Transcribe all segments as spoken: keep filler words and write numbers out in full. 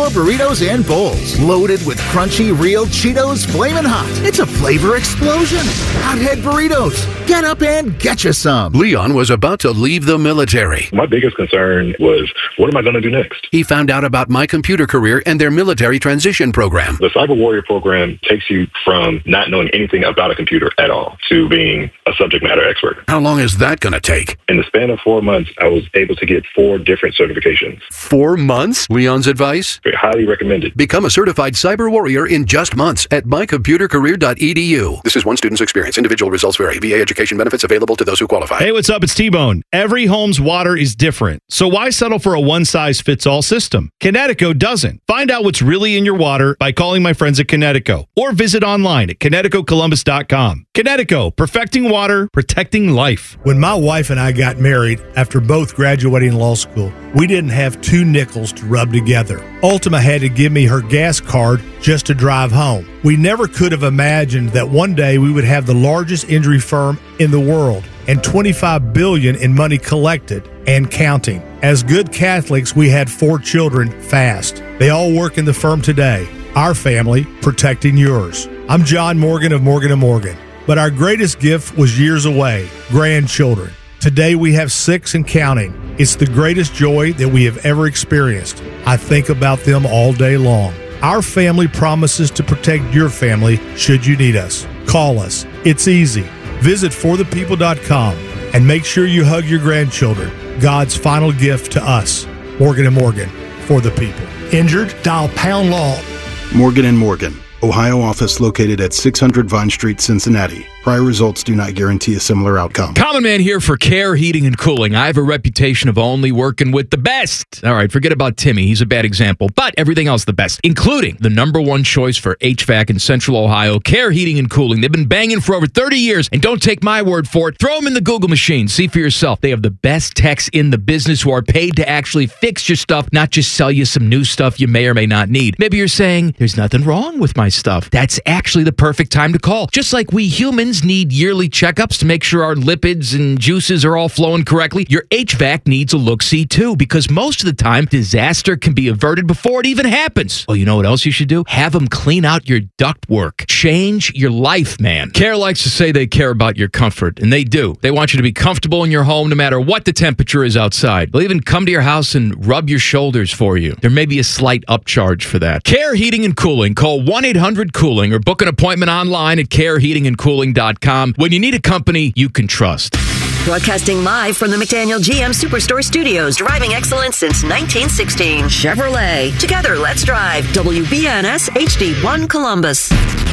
four burritos and bowls, loaded with crunchy, real Cheetos Flamin' Hot. It's a flavor explosion. Hothead Burritos. Get up and get you some. Leon was about to leave the military. My biggest concern was, what am I going to do next? He found out about My Computer Career and their military transition program. The Cyber Warrior program takes you from not knowing anything about a computer at all to being a subject matter expert. How long is that going to take? In the span of four months, I was able to get four different certifications. Four months? Leon's advice? Highly recommended. Become a certified cyber warrior in just months at my computer career dot e d u. This is one student's experience. Individual results vary. V A education benefits available to those who qualify. Hey, what's up? It's T-Bone. Every home's water is different. So why settle for a one-size-fits-all system? Connecticut doesn't. Find out what's really in your water by calling my friends at Connecticut or visit online at Connecticut Columbus dot com. Connecticut, perfecting water, protecting life. When my wife and I got married after both graduating law school, we didn't have two nickels to rub together. Ultima had to give me her gas card just to drive home. We never could have imagined that one day we would have the largest injury firm in the world and twenty-five billion dollars in money collected and counting. As good Catholics, we had four children fast. They all work in the firm today. Our family protecting yours. I'm John Morgan of Morgan and Morgan, but our greatest gift was years away, grandchildren. Today we have six and counting. It's the greatest joy that we have ever experienced. I think about them all day long. Our family promises to protect your family should you need us. Call us. It's easy. Visit for the people dot com and make sure you hug your grandchildren. God's final gift to us. Morgan and Morgan, for the people. Injured? Dial pound law. Morgan and Morgan, Ohio office located at six hundred Vine Street, Cincinnati. Prior results do not guarantee a similar outcome. Common Man here for Care Heating and Cooling. I have a reputation of only working with the best. All right, forget about Timmy. He's a bad example, but everything else the best, including the number one choice for H V A C in Central Ohio, Care Heating and Cooling. They've been banging for over thirty years, and don't take my word for it. Throw them in the Google machine. See for yourself. They have the best techs in the business who are paid to actually fix your stuff, not just sell you some new stuff you may or may not need. Maybe you're saying, there's nothing wrong with my stuff. That's actually the perfect time to call. Just like we humans need yearly checkups to make sure our lipids and juices are all flowing correctly, your H V A C needs a look-see too, because most of the time, disaster can be averted before it even happens. Well, you know what else you should do? Have them clean out your ductwork. Change your life, man. Care likes to say they care about your comfort, and they do. They want you to be comfortable in your home no matter what the temperature is outside. They'll even come to your house and rub your shoulders for you. There may be a slight upcharge for that. Care Heating and Cooling. Call one eight hundred cooling or book an appointment online at care heating and cooling dot com. When you need a company you can trust. Broadcasting live from the McDaniel G M Superstore Studios. Driving excellence since nineteen sixteen. Chevrolet. Together, let's drive. W B N S H D one Columbus.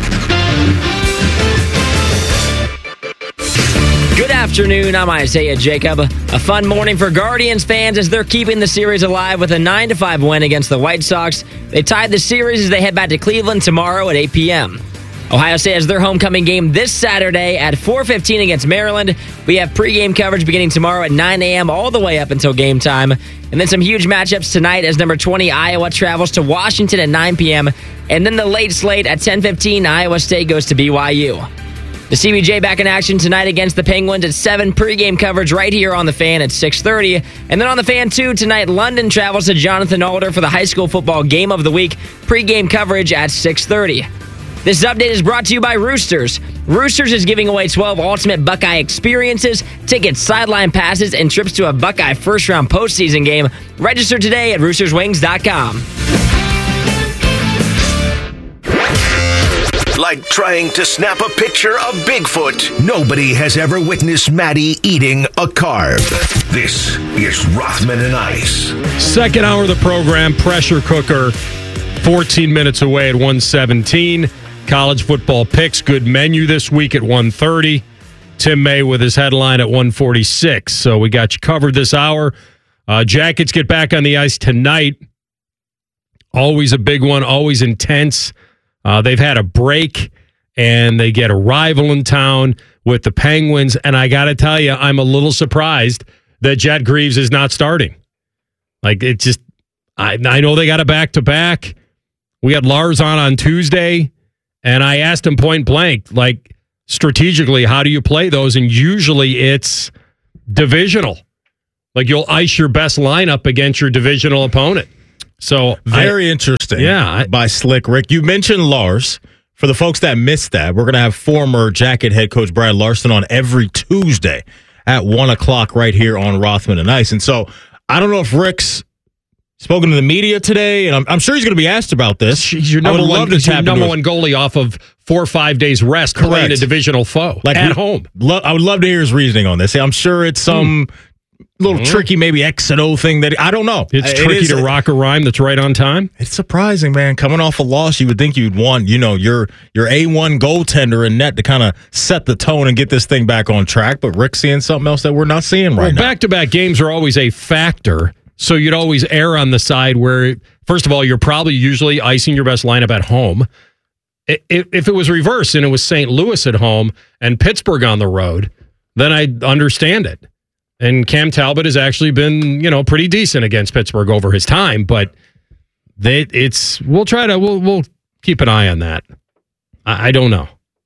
Good afternoon, I'm Isaiah Jacob. A fun morning for Guardians fans as they're keeping the series alive with a nine to five win against the White Sox. They tied the series as they head back to Cleveland tomorrow at eight p.m. Ohio State has their homecoming game this Saturday at four fifteen against Maryland. We have pregame coverage beginning tomorrow at nine a.m. all the way up until game time. And then some huge matchups tonight as number twenty Iowa travels to Washington at nine p.m. And then the late slate at ten fifteen, Iowa State goes to B Y U. The C B J back in action tonight against the Penguins at seven. Pregame coverage right here on The Fan at six thirty. And then on The Fan, too, tonight, London travels to Jonathan Alder for the high school football game of the week. Pregame coverage at six thirty. This update is brought to you by Roosters. Roosters is giving away twelve ultimate Buckeye experiences, tickets, sideline passes, and trips to a Buckeye first-round postseason game. Register today at roosters wings dot com. Like trying to snap a picture of Bigfoot. Nobody has ever witnessed Maddie eating a carb. This is Rothman and Ice. Second hour of the program, pressure cooker, fourteen minutes away at one seventeen. College football picks, good menu this week at one thirty. Tim May with his headline at one forty-six. So we got you covered this hour. Uh, Jackets get back on the ice tonight. Always a big one, always intense. Uh, they've had a break, and they get a rival in town with the Penguins. And I got to tell you, I'm a little surprised that Jet Greaves is not starting. Like, it just, I, I know they got a back-to-back. We had Lars on on Tuesday, and I asked him point blank, like, strategically, how do you play those? And usually it's divisional. Like, you'll ice your best lineup against your divisional opponent. So very I, interesting. Yeah, I, by Slick Rick. You mentioned Lars. For the folks that missed that, we're going to have former Jacket head coach Brad Larson on every Tuesday at one o'clock right here on Rothman and Ice. And so I don't know if Rick's spoken to the media today, and I'm, I'm sure he's going to be asked about this. He's your number, one, he's your number one goalie off of four or five days rest Correct. playing a divisional foe like at we, home. Lo- I would love to hear his reasoning on this. I'm sure it's some mm. little mm. tricky, maybe X and O thing that I don't know. It's it tricky is, to rock a rhyme that's right on time. It's surprising, man. Coming off a loss, you would think you'd want, you know, your your A one goaltender in net to kind of set the tone and get this thing back on track. But Rick's seeing something else that we're not seeing right well, now. Back-to-back games are always a factor. So you'd always err on the side where, first of all, you're probably usually icing your best lineup at home. If it was reversed and it was Saint Louis at home and Pittsburgh on the road, then I'd understand it. And Cam Talbot has actually been, you know, pretty decent against Pittsburgh over his time, but they, it's we'll try to we'll we'll keep an eye on that. I, I don't know.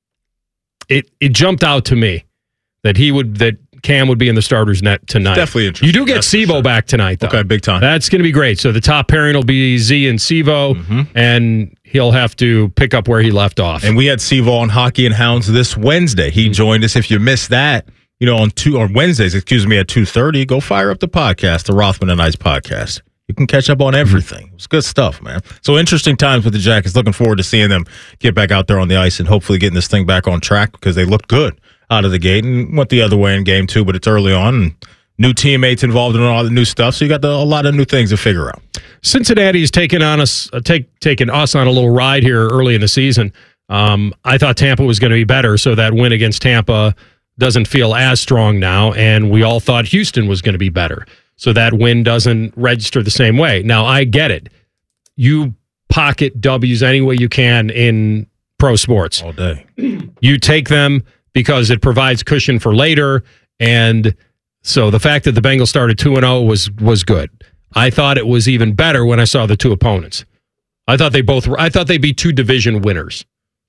It it jumped out to me that he would that. Cam would be in the starter's net tonight. Definitely interesting. You do get That's Sivo sure. back tonight, though. Okay, big time. That's going to be great. So the top pairing will be Z and Sivo, mm-hmm. and he'll have to pick up where he left off. And we had Sivo on Hockey and Hounds this Wednesday. He mm-hmm. joined us. If you missed that, you know, on two on Wednesdays, excuse me, at two thirty, go fire up the podcast, the Rothman and Ice podcast. You can catch up on everything. It's good stuff, man. So interesting times with the Jackets. Looking forward to seeing them get back out there on the ice and hopefully getting this thing back on track because they looked good out of the gate and went the other way in game two, but it's early on and new teammates involved in all the new stuff. So you got the, a lot of new things to figure out. Cincinnati's taken on us, uh, take taken us on a little ride here early in the season. Um, I thought Tampa was going to be better, so that win against Tampa doesn't feel as strong now. And we all thought Houston was going to be better, so that win doesn't register the same way. Now I get it. You pocket W's any way you can in pro sports all day. You take them because it provides cushion for later. And so the fact that the Bengals started two and oh was was good. I thought it was even better when I saw the two opponents. I thought they both were, I thought they'd be two division winners.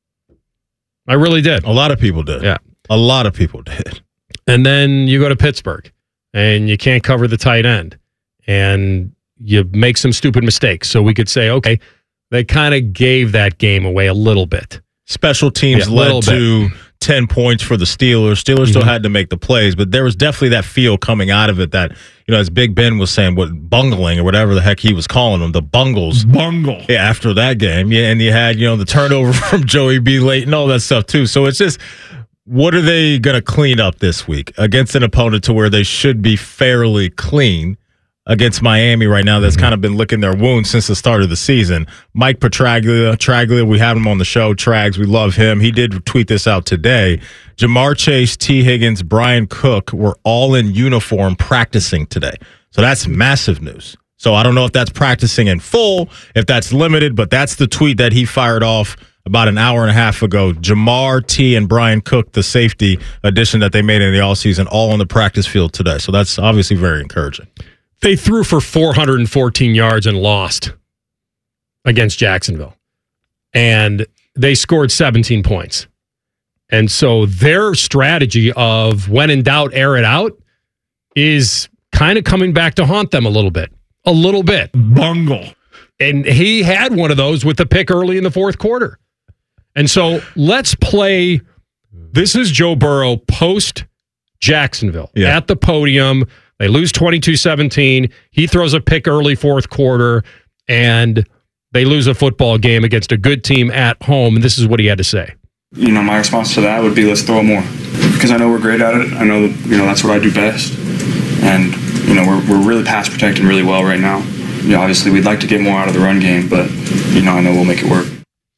I really did. A lot of people did. Yeah. A lot of people did. And then you go to Pittsburgh and you can't cover the tight end and you make some stupid mistakes. So we could say, okay, they kind of gave that game away a little bit. Special teams yeah, led to ten points for the Steelers. Steelers mm-hmm. still had to make the plays, but there was definitely that feel coming out of it that, you know, as Big Ben was saying, what bungling or whatever the heck he was calling them, the bungles. Bungle. Yeah, after that game. Yeah, and you had, you know, the turnover from Joey B. late and all that stuff too. So it's just, what are they going to clean up this week against an opponent to where they should be fairly clean? Against Miami right now, that's kind of been licking their wounds since the start of the season. Mike Petraglia, Traglia, we have him on the show. Trags, we love him. He did tweet this out today. Jamar Chase, T. Higgins, Brian Cook were all in uniform practicing today. So that's massive news. So I don't know if that's practicing in full, if that's limited, but that's the tweet that he fired off about an hour and a half ago. Jamar, T, and Brian Cook, the safety addition that they made in the offseason, all on the practice field today. So that's obviously very encouraging. They threw for four hundred fourteen yards and lost against Jacksonville. And they scored seventeen points. And so their strategy of when in doubt, air it out is kind of coming back to haunt them a little bit. A little bit. Bungle. And he had one of those with the pick early in the fourth quarter. And so let's play. This is Joe Burrow post Jacksonville yeah. at the podium. They lose twenty-two seventeen. He throws a pick early fourth quarter, and they lose a football game against a good team at home. And this is what he had to say. You know, my response to that would be let's throw more. Because I know we're great at it. I know, that, you know, that's what I do best. And, you know, we're we're really pass protecting really well right now. You know, obviously, we'd like to get more out of the run game, but, you know, I know we'll make it work.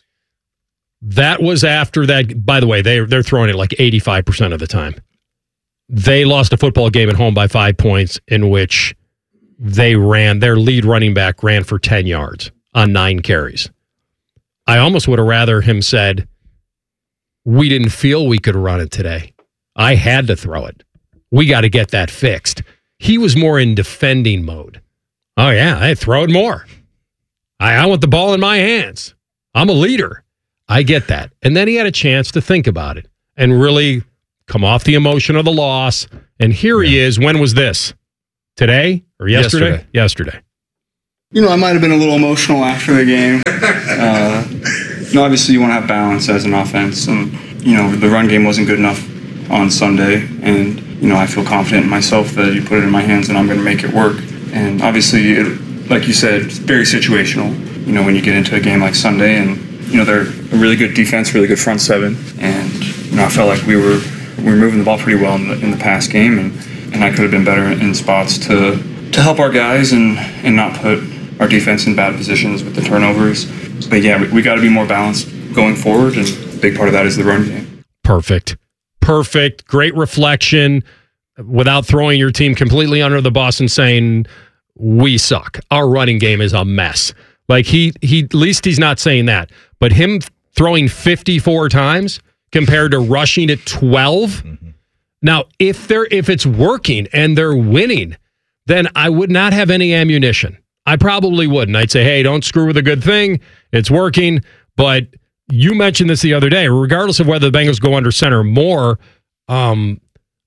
That was after that. By the way, they, they're throwing it like eighty-five percent of the time. They lost a football game at home by five points in which they ran, their lead running back ran for ten yards on nine carries. I almost would have rather him said, we didn't feel we could run it today. I had to throw it. We got to get that fixed. He was more in defending mode. Oh, yeah, I throw it more. I, I want the ball in my hands. I'm a leader. I get that. And then he had a chance to think about it and really come off the emotion of the loss. And here yeah. he is. When was this? Today or yesterday? Yesterday. Yesterday. you know, I might have been a little emotional after the game. Uh, you know, obviously you want to have balance as an offense, and you know the run game wasn't good enough on Sunday, and you know I feel confident in myself that you put it in my hands and I'm going to make it work. And obviously, it, like you said, it's very situational. You know, when you get into a game like Sunday, and you know they're a really good defense, really good front seven, and you know I felt like we were we were moving the ball pretty well in the, in the past game, and, and I could have been better in spots to to help our guys and and not put our defense in bad positions with the turnovers. But yeah, we, we got to be more balanced going forward, and a big part of that is the run game. Perfect. Perfect. Great reflection without throwing your team completely under the bus and saying, we suck. Our running game is a mess. Like he, he, at least he's not saying that. But him throwing fifty-four times compared to rushing at twelve. Mm-hmm. Now, if they're if it's working and they're winning, then I would not have any ammunition. I probably wouldn't. I'd say, hey, don't screw with a good thing. It's working. But you mentioned this the other day. Regardless of whether the Bengals go under center more, um,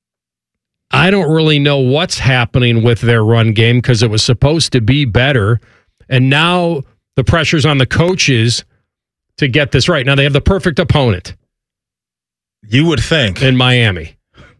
I don't really know what's happening with their run game because it was supposed to be better. And now the pressure's on the coaches to get this right. Now they have the perfect opponent. You would think. In Miami.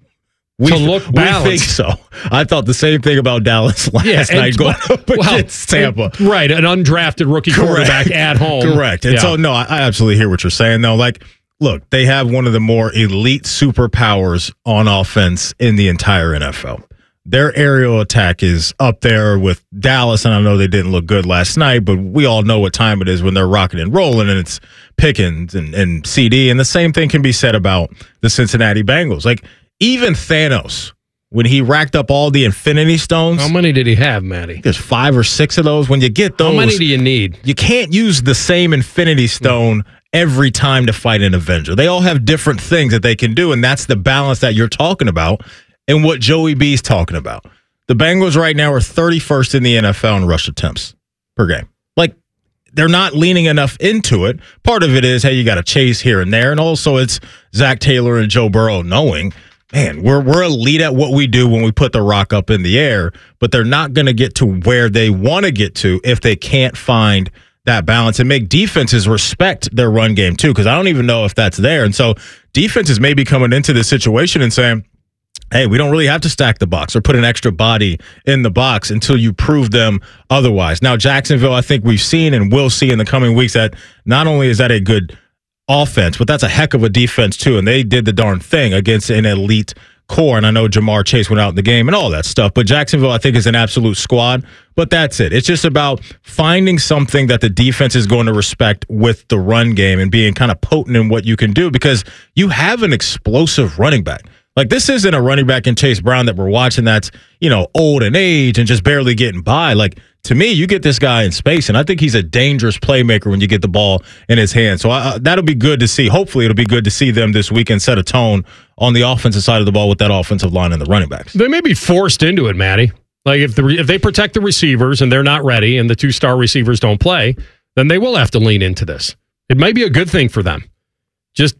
We, to look balanced. We think so. I thought the same thing about Dallas last yeah, and, night going up well, against Tampa. And, right, an undrafted rookie Correct. quarterback at home. Correct. And yeah. so, no, I, I absolutely hear what you're saying, though. Like, look, they have one of the more elite superpowers on offense in the entire N F L. Their aerial attack is up there with Dallas, and I know they didn't look good last night, but we all know what time it is when they're rocking and rolling, and it's Pickens and, and C D, and the same thing can be said about the Cincinnati Bengals. Like, even Thanos, when he racked up all the Infinity Stones. How many did he have, Matty? There's five or six of those. When you get those. How many do you need? You can't use the same Infinity Stone every time to fight an Avenger. They all have different things that they can do, and that's the balance that you're talking about and what Joey B's talking about. The Bengals right now are thirty-first in the N F L in rush attempts per game. Like, they're not leaning enough into it. Part of it is, hey, you got to chase here and there, and also it's Zach Taylor and Joe Burrow knowing, man, we're we're elite at what we do when we put the rock up in the air, but they're not going to get to where they want to get to if they can't find that balance and make defenses respect their run game too, because I don't even know if that's there. And so defenses may be coming into this situation and saying, hey, we don't really have to stack the box or put an extra body in the box until you prove them otherwise. Now, Jacksonville, I think we've seen and will see in the coming weeks that not only is that a good offense, but that's a heck of a defense too, and they did the darn thing against an elite core. And I know Jamar Chase went out in the game and all that stuff, but Jacksonville, I think, is an absolute squad. But that's it. It's just about finding something that the defense is going to respect with the run game and being kind of potent in what you can do, because you have an explosive running back. Like, this isn't a running back in Chase Brown that we're watching that's, you know, old in age and just barely getting by. Like, to me, you get this guy in space, and I think he's a dangerous playmaker when you get the ball in his hand. So uh, that'll be good to see. Hopefully, it'll be good to see them this weekend set a tone on the offensive side of the ball with that offensive line and the running backs. They may be forced into it, Matty. Like, if the if they protect the receivers and they're not ready and the two-star receivers don't play, then they will have to lean into this. It may be a good thing for them. Just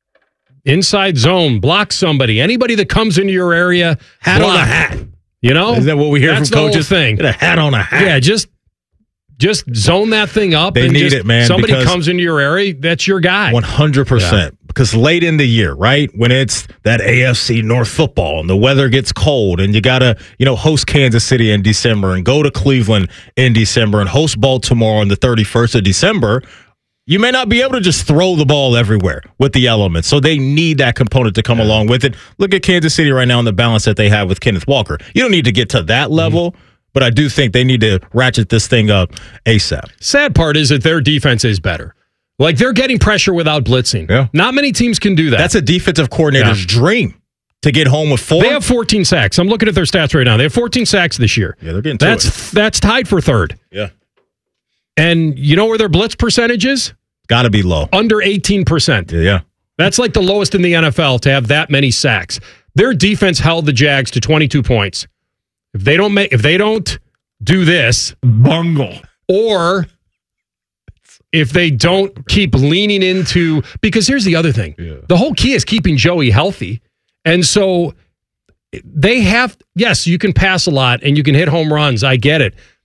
inside zone, block somebody. Anybody that comes into your area, hat block. on a hat. You know? Isn't that what we hear That's from coaches? The whole thing. Get a hat on a hat. Yeah, just just zone that thing up. They and need just, it, man. Somebody comes into your area, that's your guy. one hundred percent. Yeah. Because late in the year, right, when it's that A F C North football and the weather gets cold and you got to, you know, host Kansas City in December and go to Cleveland in December and host Baltimore on the thirty-first of December, you may not be able to just throw the ball everywhere with the elements. So they need that component to come yeah. along with it. Look at Kansas City right now and the balance that they have with Kenneth Walker. You don't need to get to that level, mm-hmm. but I do think they need to ratchet this thing up ASAP. Sad part is that their defense is better. Like, they're getting pressure without blitzing. Yeah. Not many teams can do that. That's a defensive coordinator's yeah. dream, to get home with four. They have fourteen sacks. I'm looking at their stats right now. They have fourteen sacks this year. Yeah, they're getting to that's, it. That's tied for third. Yeah. And you know where their blitz percentage is? Got to be low. Under eighteen percent. Yeah, yeah. That's like the lowest in the N F L to have that many sacks. Their defense held the Jags to twenty-two points. If they don't make, if they don't do this, bungle. Or if they don't keep leaning into, because here's the other thing. Yeah. The whole key is keeping Joey healthy. And so they have, yes, you can pass a lot and you can hit home runs. I get it.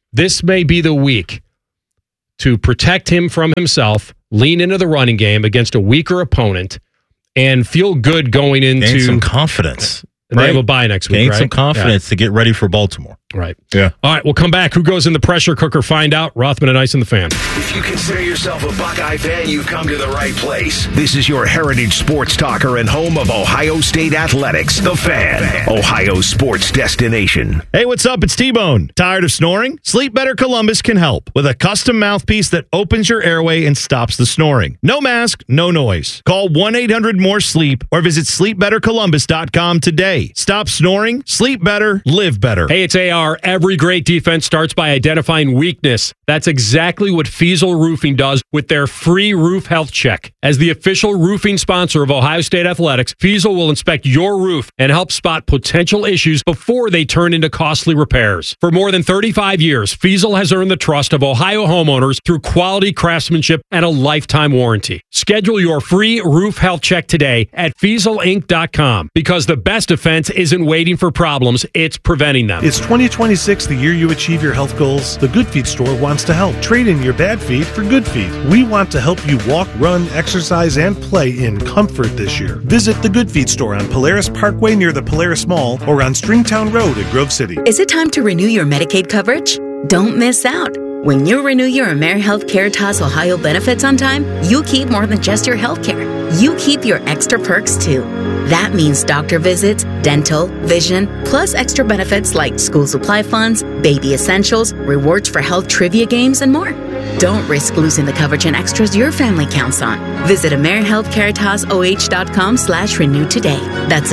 this may be the week to protect him from himself, lean into the running game against a weaker opponent, and feel good going into Gain some confidence. They right? have a bye next week, Gain right? some confidence yeah. to get ready for Baltimore. Right. Yeah. All right, we'll come back. Who goes in the pressure cooker? Find out. Rothman and Ice and the Fan. If you consider yourself a Buckeye fan, you've come to the right place. This is your heritage sports talker and home of Ohio State Athletics, The Fan, Ohio sports destination. Hey, what's up? It's T-Bone. Tired of snoring? Sleep Better Columbus can help with a custom mouthpiece that opens your airway and stops the snoring. No mask, no noise. Call one eight hundred more sleep or visit sleep better columbus dot com today. Stop snoring, sleep better, live better. Hey, it's A R. Every great defense starts by identifying weakness. That's exactly what Fiesel Roofing does with their free roof health check. As the official roofing sponsor of Ohio State Athletics, Fiesel will inspect your roof and help spot potential issues before they turn into costly repairs. For more than thirty-five years, Fiesel has earned the trust of Ohio homeowners through quality craftsmanship and a lifetime warranty. Schedule your free roof health check today at fiesel inc dot com because the best defense isn't waiting for problems, it's preventing them. Is twenty twenty-six the year you achieve your health goals? The Good Feet store wants to help. Trade in your bad feet for good feet. We want to help you walk, run, exercise, and play in comfort this year. Visit the Good Feet store on Polaris Parkway near the Polaris Mall or on Stringtown Road at Grove City. Is it time to renew your Medicaid coverage? Don't miss out. When you renew your AmeriHealth Caritas Ohio benefits on time, you keep more than just your health care. You keep your extra perks too. That means doctor visits, dental, vision, plus extra benefits like school supply funds, baby essentials, rewards for health trivia games, and more. Don't risk losing the coverage and extras your family counts on. Visit AmeriHealthCaritasOH.com slash renew today. That's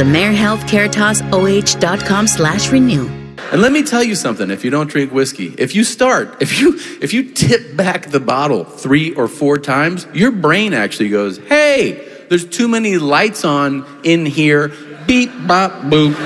AmeriHealthCaritasOH.com slash renew. And let me tell you something, if you don't drink whiskey, if you start, if you if you tip back the bottle three or four times, your brain actually goes, hey, there's too many lights on in here, beep, bop, boop.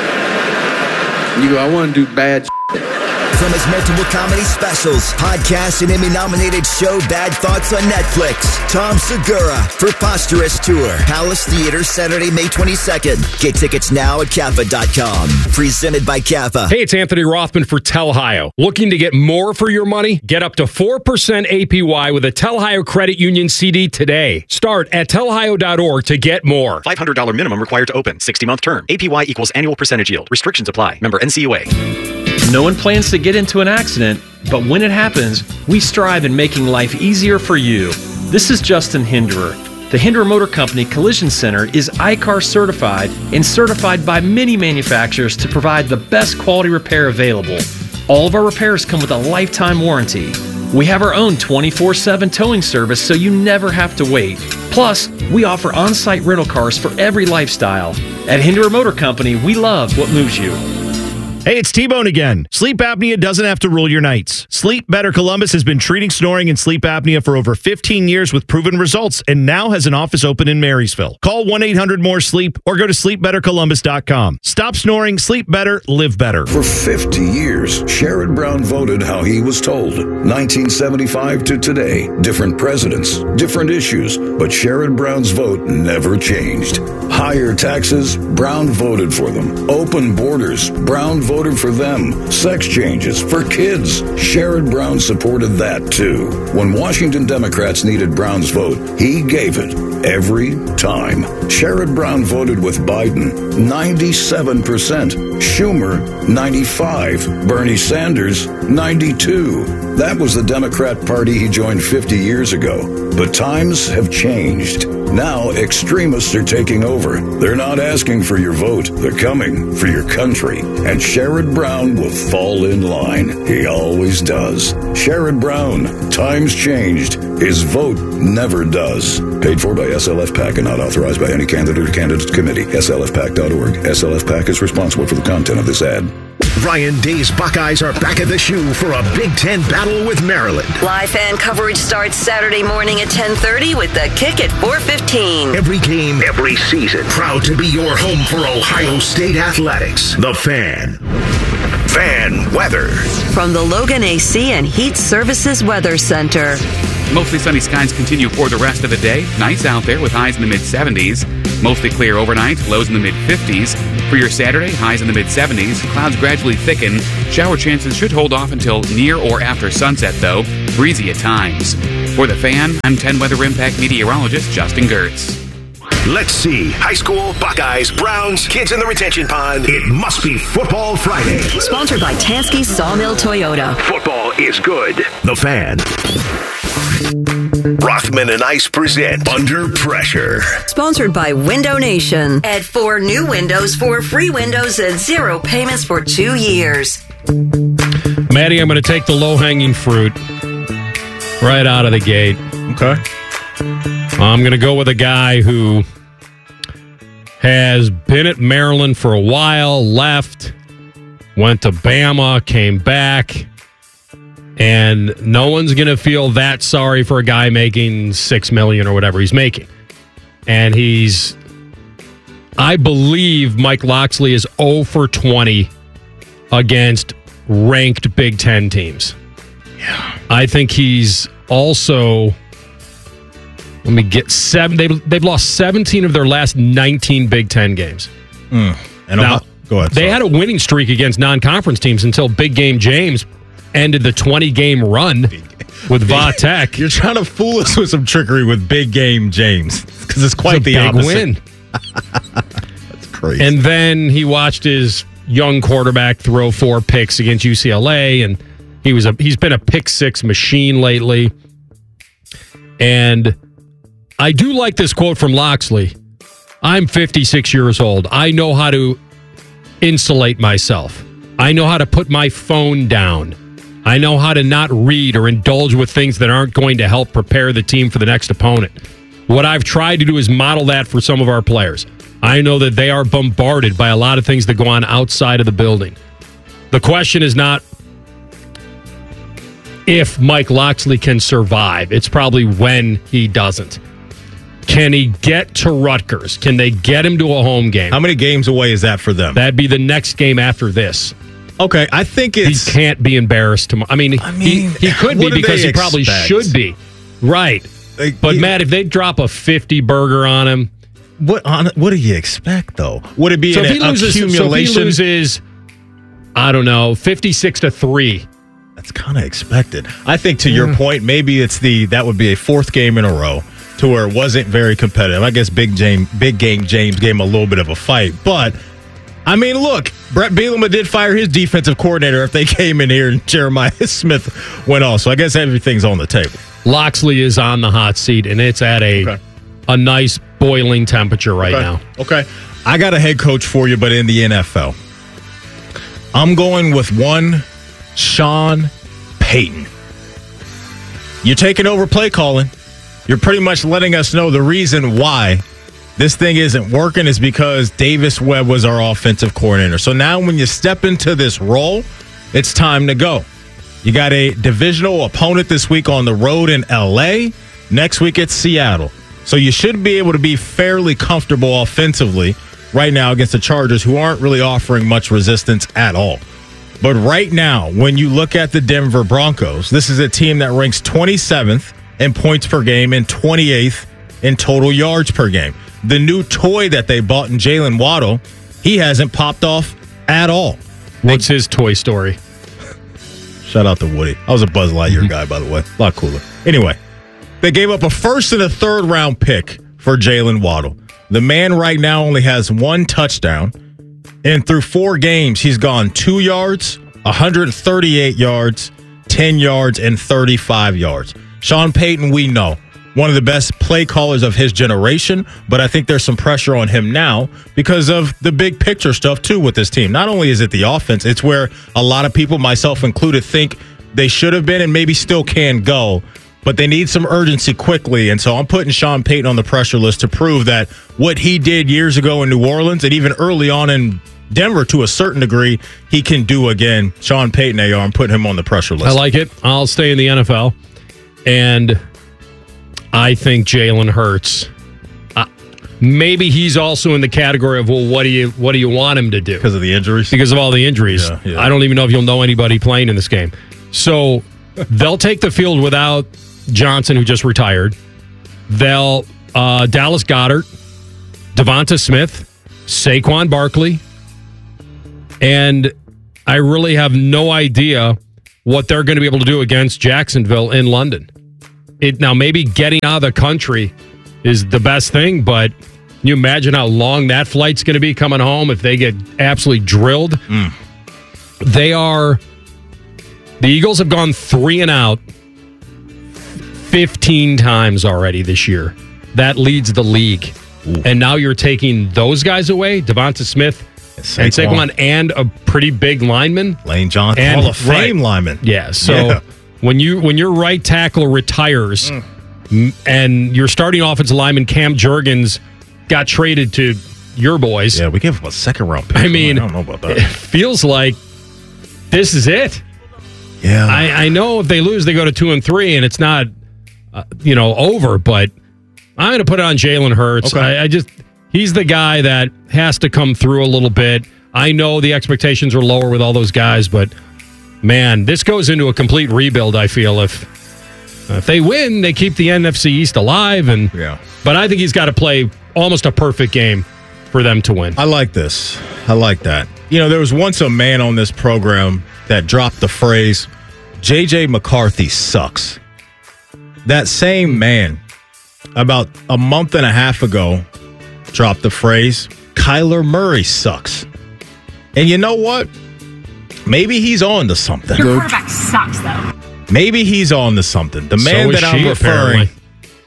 And you go, I want to do bad shit. From his multiple comedy specials, podcasts, and Emmy-nominated show Bad Thoughts on Netflix, Tom Segura, Preposterous Tour, Palace Theater, Saturday, May twenty-second. Get tickets now at kappa dot com. Presented by Kappa. Hey, it's Anthony Rothman for Telhio. Looking to get more for your money? Get up to four percent A P Y with a Telhio Credit Union C D today. Start at telhio dot org to get more. five hundred dollars minimum required to open. sixty-month term. A P Y equals annual percentage yield. Restrictions apply. Member N C U A. No one plans to get into an accident, but when it happens, we strive in making life easier for you. This is Justin Hinderer. The Hinderer Motor Company Collision Center is I C A R certified and certified by many manufacturers to provide the best quality repair available. All of our repairs come with a lifetime warranty. We have our own twenty-four seven towing service so you never have to wait. Plus, we offer on-site rental cars for every lifestyle. At Hinderer Motor Company, we love what moves you. Hey, it's T-Bone again. Sleep apnea doesn't have to rule your nights. Sleep Better Columbus has been treating snoring and sleep apnea for over fifteen years with proven results and now has an office open in Marysville. Call one eight hundred more sleep or go to sleep better columbus dot com. Stop snoring, sleep better, live better. For fifty years, Sherrod Brown voted how he was told. nineteen seventy-five to today, different presidents, different issues, but Sherrod Brown's vote never changed. Higher taxes, Brown voted for them. Open borders, Brown voted for them. Sex changes for kids, Sherrod Brown supported that too. When Washington Democrats needed Brown's vote, he gave it every time. Sherrod Brown voted with Biden, ninety-seven percent. Schumer, ninety-five. Bernie Sanders, ninety-two. That was the Democrat Party he joined fifty years ago. But times have changed. Now extremists are taking over. They're not asking for your vote. They're coming for your country. And Sherrod Brown will fall in line. He always does. Sherrod Brown, times changed. His vote never does. Paid for by S L F PAC and not authorized by any candidate or candidate committee. S L F PAC dot org. S L F PAC is responsible for the content of this ad. Ryan Day's Buckeyes are back at the shoe for a Big Ten battle with Maryland. Live fan coverage starts Saturday morning at ten thirty with the kick at four fifteen. Every game, every season. Proud to be your home for Ohio State Athletics. The Fan. Fan weather. From the Logan A C and Heat Services Weather Center. Mostly sunny skies continue for the rest of the day. Nice out there with highs in the mid seventies. Mostly clear overnight, lows in the mid fifties. For your Saturday, highs in the mid-seventies. Clouds gradually thicken. Shower chances should hold off until near or after sunset, though. Breezy at times. For The Fan, I'm ten Weather Impact meteorologist Justin Gertz. Let's see. High school, Buckeyes, Browns, kids in the retention pond. It must be Football Friday. Sponsored by Tansky Sawmill Toyota. Football is good. The Fan. Rothman and Ice present Under Pressure. Sponsored by Window Nation. Add four new windows for free windows and zero payments for two years. Maddie, I'm going to take the low-hanging fruit right out of the gate. Okay. I'm going to go with a guy who has been at Maryland for a while, left, went to Bama, came back, and no one's going to feel that sorry for a guy making six million dollars or whatever he's making. And he's, I believe Mike Locksley is zero for twenty against ranked Big Ten teams. Yeah. I think he's also... Let me get seven. They've, they've lost seventeen of their last nineteen Big Ten games. Mm. And now, go ahead. They sorry. had a winning streak against non-conference teams until Big Game James ended the twenty-game run with Va Tech. You're trying to fool us with some trickery with Big Game James because it's quite It's a the big opposite. win. That's crazy. And then he watched his young quarterback throw four picks against U C L A, and he was a he's been a pick six machine lately. And I do like this quote from Locksley. I'm fifty-six years old. I know how to insulate myself. I know how to put my phone down. I know how to not read or indulge with things that aren't going to help prepare the team for the next opponent. What I've tried to do is model that for some of our players. I know that they are bombarded by a lot of things that go on outside of the building. The question is not if Mike Locksley can survive. It's probably when he doesn't. Can he get to Rutgers? Can they get him to a home game? How many games away is that for them? That'd be the next game after this. Okay, I think it's... He can't be embarrassed tomorrow. I mean, I mean he, he could be because he probably expect? should be. Right. Like, but, he, Matt, if they drop a fifty burger on him... What on, What do you expect, though? Would it be so an if he loses, accumulation? So if he loses, I don't know, fifty-six to three. That's kind of expected. I think, to your point, maybe it's the... That would be a fourth game in a row to where it wasn't very competitive. I guess Big James, Big Game James gave him a little bit of a fight. But, I mean, look, Brett Bielema did fire his defensive coordinator if they came in here and Jeremiah Smith went off. So I guess everything's on the table. Locksley is on the hot seat, and it's at a okay. a nice boiling temperature right okay. now. Okay. I got a head coach for you, but in the N F L. I'm going with one Sean Payton. You're taking over play calling. You're pretty much letting us know the reason why this thing isn't working is because Davis Webb was our offensive coordinator. So now when you step into this role, it's time to go. You got a divisional opponent this week on the road in L A. Next week it's Seattle. So you should be able to be fairly comfortable offensively right now against the Chargers, who aren't really offering much resistance at all. But right now, when you look at the Denver Broncos, this is a team that ranks twenty-seventh in points per game and twenty-eighth in total yards per game. The new toy that they bought in Jalen Waddle, he hasn't popped off at all. What's his toy story? Shout out to Woody. I was a Buzz Lightyear guy, by the way. A lot cooler. Anyway, they gave up a first and a third round pick for Jalen Waddle. The man right now only has one touchdown, and through four games, he's gone two yards, one hundred thirty-eight yards, ten yards, and thirty-five yards. Sean Payton, we know, one of the best play callers of his generation, but I think there's some pressure on him now because of the big picture stuff, too, with this team. Not only is it the offense, it's where a lot of people, myself included, think they should have been and maybe still can go, but they need some urgency quickly. And so I'm putting Sean Payton on the pressure list to prove that what he did years ago in New Orleans and even early on in Denver to a certain degree, he can do again. Sean Payton, A R, I'm putting him on the pressure list. I like it. I'll stay in the N F L. And I think Jalen Hurts, uh, maybe he's also in the category of, well, what do you what do you want him to do? Because of the injuries? Because of all the injuries. Yeah, yeah. I don't even know if you'll know anybody playing in this game. So they'll take the field without Johnson, who just retired. They'll, uh, Dallas Goedert, Devonta Smith, Saquon Barkley, And I really have no idea what they're going to be able to do against Jacksonville in London. It now, maybe getting out of the country is the best thing, but can you imagine how long that flight's going to be coming home if they get absolutely drilled? Mm. They are, the Eagles have gone three and out fifteen times already this year. That leads the league. Ooh. And now you're taking those guys away, Devonta Smith Saquon. and Saquon, and a pretty big lineman, Lane Johnson, and, Hall of Fame right. lineman. Yeah, so Yeah. when you when your right tackle retires Mm. m- and your starting offensive lineman Cam Jurgens got traded to your boys. Yeah, we gave him a second round pick. I mean, I don't know about that. It feels like this is it. Yeah, I, I know if they lose, they go to two and three, and it's not, uh, you know, over. But I'm going to put it on Jalen Hurts. Okay. I, I just he's the guy that has to come through a little bit. I know the expectations are lower with all those guys, but man, this goes into a complete rebuild. I feel if if they win, they keep the N F C East alive, and yeah. But I think he's got to play almost a perfect game for them to win. I like this. I like that. You know, there was once a man on this program that dropped the phrase, J J McCarthy sucks. That same man, about a month and a half ago, dropped the phrase, Kyler Murray sucks. And you know what? Maybe he's on to something. Your quarterback sucks, though. Maybe he's on to something. The So man is that I'm she, referring apparently.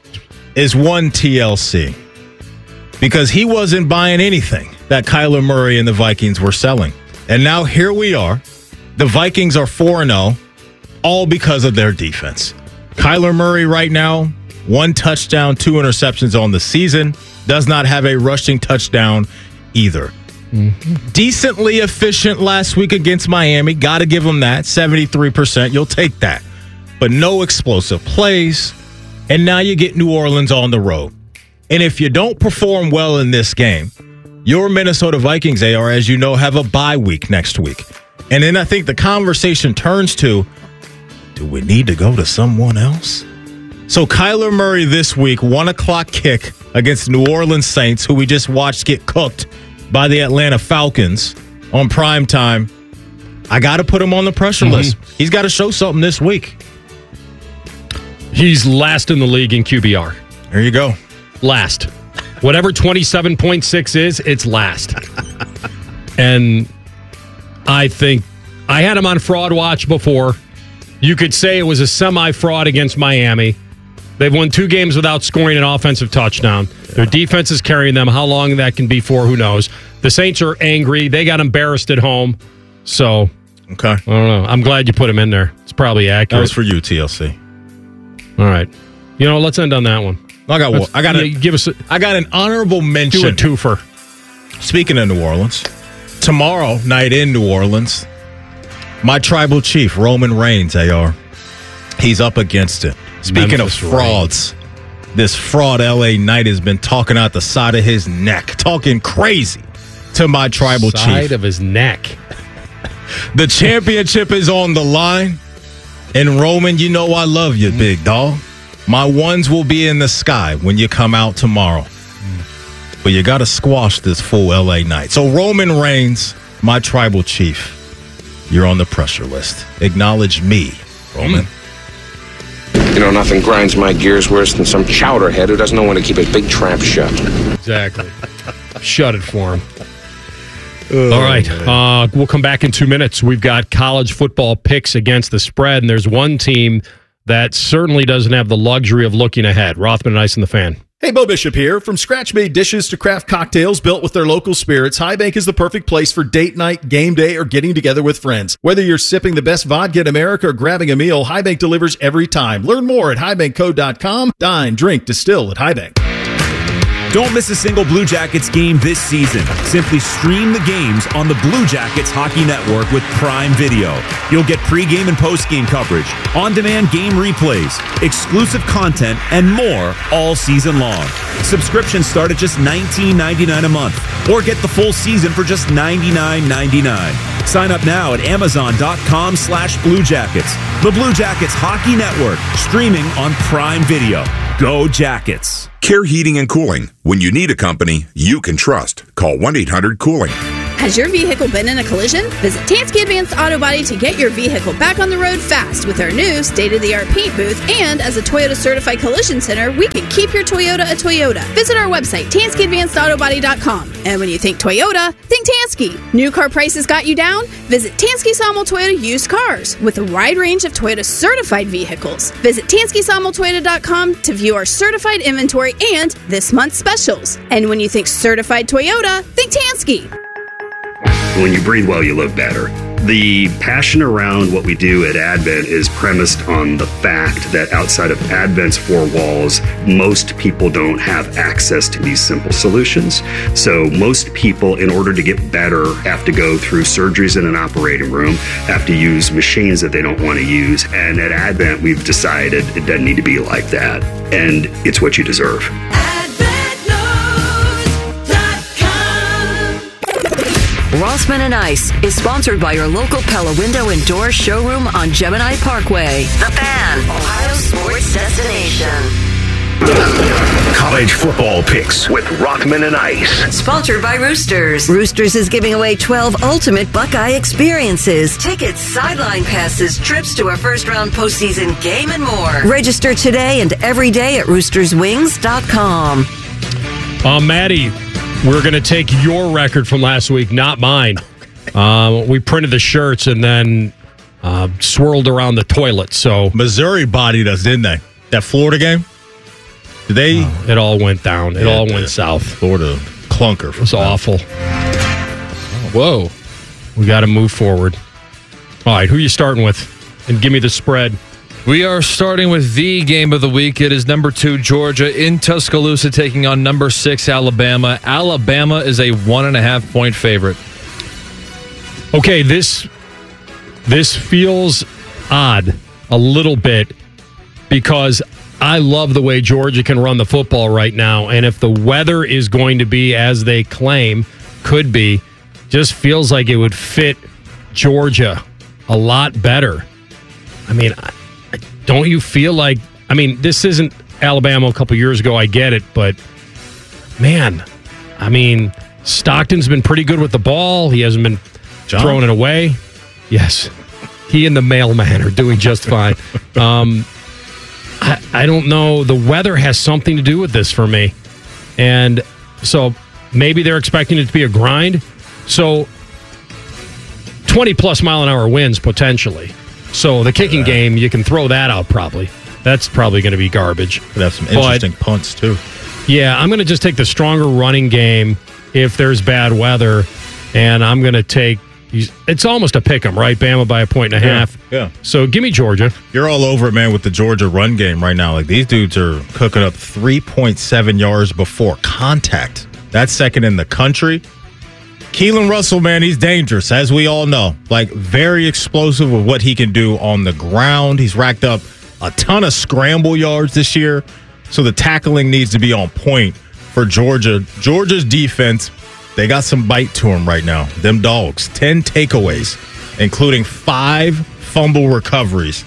is one T L C. Because he wasn't buying anything that Kyler Murray and the Vikings were selling. And now here we are. The Vikings are four and oh, all because of their defense. Kyler Murray right now, one touchdown, two interceptions on the season, does not have a rushing touchdown either. Mm-hmm. Decently efficient last week against Miami. Got to give him that. seventy-three percent. You'll take that. But no explosive plays. And now you get New Orleans on the road. And if you don't perform well in this game, your Minnesota Vikings, A R, as you know, have a bye week next week. And then I think the conversation turns to, do we need to go to someone else? So Kyler Murray this week, one o'clock kick against New Orleans Saints, who we just watched get cooked by the Atlanta Falcons on prime time. I got to put him on the pressure Mm-hmm. list. He's got to show something this week. He's last in the league in Q B R. There you go. Last. Whatever twenty-seven point six is, it's last. And I think I had him on fraud watch before. You could say it was a semi-fraud against Miami. They've won two games without scoring an offensive touchdown. Their defense is carrying them. How long that can be for, who knows. The Saints are angry. They got embarrassed at home. So, okay. I don't know. I'm glad you put him in there. It's probably accurate. That was for you, T L C. All right. You know, let's end on that one. I got one. I got yeah, a, give us. A, I got an honorable mention. Do a twofer. Speaking of New Orleans, tomorrow night in New Orleans, my tribal chief Roman Reigns, A R, he's up against it. Speaking Memphis of frauds, Reigns. This fraud L A Knight has been talking out the side of his neck, talking crazy to my tribal side chief. Side of his neck. The championship is on the line, and Roman, you know I love you, mm. big dog. My ones will be in the sky when you come out tomorrow. Mm. But you got to squash this full L A Knight. So Roman Reigns, my tribal chief, you're on the pressure list. Acknowledge me, Roman. Mm. You know, nothing grinds my gears worse than some chowderhead who doesn't know when to keep his big trap shut. Exactly. Shut it for him. Oh, all right. Uh, we'll come back in two minutes. We've got college football picks against the spread, and there's one team that certainly doesn't have the luxury of looking ahead. Rothman and Ice and the Fan. Hey, Bo Bishop here. From scratch-made dishes to craft cocktails built with their local spirits, High Bank is the perfect place for date night, game day, or getting together with friends. Whether you're sipping the best vodka in America or grabbing a meal, High Bank delivers every time. Learn more at high bank co dot com. Dine, drink, distill at High Bank. Don't miss a single Blue Jackets game this season. Simply stream the games on the Blue Jackets Hockey Network with Prime Video. You'll get pregame and postgame coverage, on-demand game replays, exclusive content, and more all season long. Subscriptions start at just nineteen ninety-nine a month, or get the full season for just ninety-nine ninety-nine. Sign up now at amazon.com slash Blue Jackets. The Blue Jackets Hockey Network, streaming on Prime Video. Go Jackets. Care Heating and Cooling. When you need a company you can trust, call one eight hundred cooling. Has your vehicle been in a collision? Visit Tansky Advanced Auto Body to get your vehicle back on the road fast with our new state-of-the-art paint booth. And as a Toyota Certified Collision Center, we can keep your Toyota a Toyota. Visit our website, Tansky Advanced Auto Body dot com. And when you think Toyota, think Tansky. New car prices got you down? Visit Tansky Sawmill Toyota Used Cars with a wide range of Toyota certified vehicles. Visit Tansky Sawmill Toyota dot com to view our certified inventory and this month's specials. And when you think certified Toyota, think Tansky. When you breathe well, you live better. The passion around what we do at Advent is premised on the fact that outside of Advent's four walls, most people don't have access to these simple solutions. So most people, in order to get better, have to go through surgeries in an operating room, have to use machines that they don't want to use. And at Advent, we've decided it doesn't need to be like that. And it's what you deserve. Rossman and Ice is sponsored by your local Pella Window and Door showroom on Gemini Parkway. The Fan, Ohio sports destination. College football picks with Rothman and Ice. Sponsored by Roosters. Roosters is giving away twelve ultimate Buckeye experiences. Tickets, sideline passes, trips to our first round postseason game, and more. Register today and every day at roosters wings dot com. Uh, Maddie, we're going to take your record from last week, not mine. Uh, we printed the shirts and then uh, swirled around the toilet. So Missouri bodied us, didn't they? That Florida game? Did they? Oh, it all went down. It yeah, all went south. Florida clunker. It was awful. Oh, whoa. We got to move forward. All right, who are you starting with? And give me the spread. We are starting with the game of the week. It is number two, Georgia in Tuscaloosa taking on number six, Alabama. Alabama is a one and a half point favorite. Okay, this this feels odd a little bit because I love the way Georgia can run the football right now. And if the weather is going to be as they claim could be, just feels like it would fit Georgia a lot better. I mean, I, don't you feel like, I mean, this isn't Alabama a couple years ago, I get it, but man, I mean, Stockton's been pretty good with the ball. He hasn't been John. throwing it away. Yes, he and the mailman are doing just fine. um, I, I don't know. The weather has something to do with this for me. And so maybe they're expecting it to be a grind. So twenty plus mile an hour winds potentially. So the kicking game, you can throw that out probably. That's probably going to be garbage. Could have some interesting but, punts too. Yeah, I'm going to just take the stronger running game if there's bad weather, and I'm going to take. It's almost a pick 'em, right? Bama by a point and a yeah, half. Yeah. So give me Georgia. You're all over it, man, with the Georgia run game right now. Like these dudes are cooking up three point seven yards before contact. That's second in the country. Keelan Russell, man, he's dangerous, as we all know. Like, very explosive with what he can do on the ground. He's racked up a ton of scramble yards this year, so the tackling needs to be on point for Georgia. Georgia's defense, they got some bite to them right now. Them dogs, ten takeaways, including five fumble recoveries.